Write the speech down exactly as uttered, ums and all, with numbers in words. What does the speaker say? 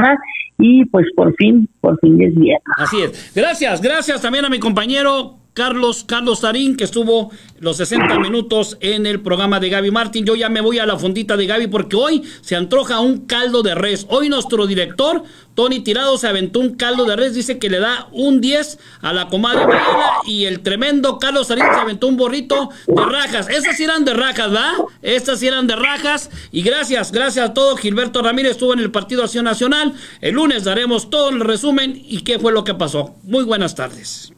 semana y pues por fin, por fin es viernes. Así es. Gracias, gracias también a mi compañero Carlos, Carlos Tarín, que estuvo los sesenta minutos en el programa de Gaby Martín. Yo ya me voy a la fondita de Gaby porque hoy se antoja un caldo de res. Hoy nuestro director, Tony Tirado, se aventó un caldo de res. Dice que le da un diez a la comadre Mariela, y el tremendo Carlos Tarín se aventó un burrito de rajas. Esas sí eran de rajas, ¿verdad? Estas sí eran de rajas. Y gracias, gracias a todos. Gilberto Ramírez estuvo en el Partido Acción Nacional. El lunes daremos todo el resumen y qué fue lo que pasó. Muy buenas tardes.